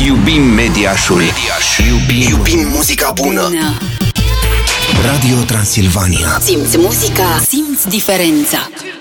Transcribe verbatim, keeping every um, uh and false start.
Iubim Mediașul. Mediaș. Iubim, iubim muzica bună. Radio Transilvania. Simți muzica, simți diferența.